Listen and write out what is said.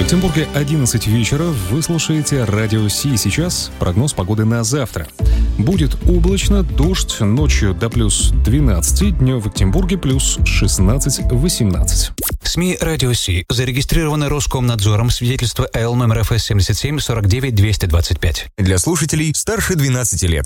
Петербурге 11 вечера. Вы слушаете Радио Си. Сейчас прогноз погоды на завтра. Будет облачно, дождь, ночью до плюс 12, днем в Екатеринбурге плюс 16-18. СМИ Радио Си зарегистрированы Роскомнадзором, свидетельство Л номер ФС 77 49 225. Для слушателей старше 12 лет.